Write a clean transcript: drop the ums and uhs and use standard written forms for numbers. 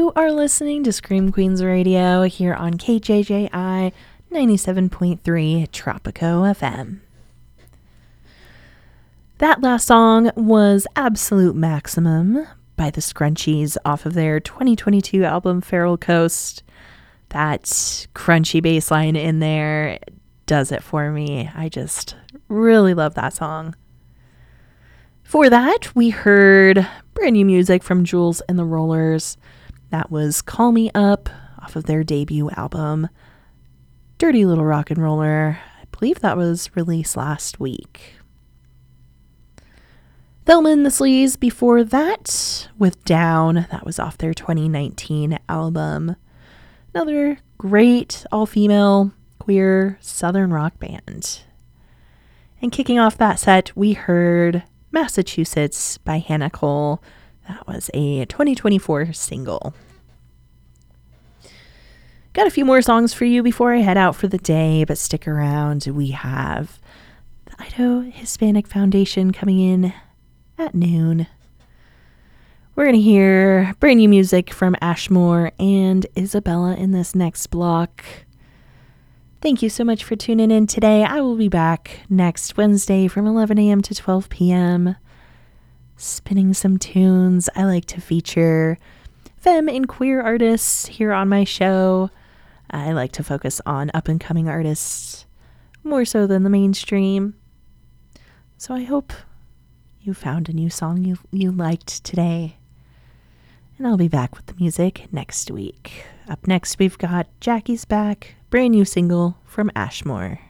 You are listening to Scream Queens Radio here on KJJI 97.3 Tropico FM. That last song was Absolute Maximum by the Scrunchies off of their 2022 album Feral Coast. That crunchy bass line in there does it for me. I just really love that song. For that, we heard brand new music from Jules and the Rollers. That was Call Me Up off of their debut album, Dirty Little Rock and Roller. I believe that was released last week. Thelma and the Sleaze before that with Down. That was off their 2019 album. Another great all-female queer southern rock band. And kicking off that set, we heard Massachusetts by Hannah Cole. That was a 2024 single. Got a few more songs for you before I head out for the day, but stick around. We have the Idaho Hispanic Foundation coming in at noon. We're going to hear brand new music from Ashmore and Isabella in this next block. Thank you so much for tuning in today. I will be back next Wednesday from 11 a.m. to 12 p.m. spinning some tunes. I like to feature femme and queer artists here on my show. I like to focus on up-and-coming artists more so than the mainstream. So I hope you found a new song you liked today. And I'll be back with the music next week. Up next, we've got Jackie's Back, brand new single from Ashmore.